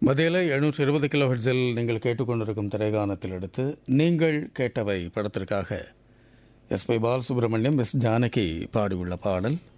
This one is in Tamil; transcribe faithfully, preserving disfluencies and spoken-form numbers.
மதியில எழுநூற்றி இருபது கிலோ ஹெர்ட்ஸில் நீங்கள் கேட்டுக்கொண்டிருக்கும் திரைகானத்தில் எடுத்து நீங்கள் கேட்டவை படத்திற்காக S B Balasubramaniam, S Janaki பாடியுள்ள பாடல்.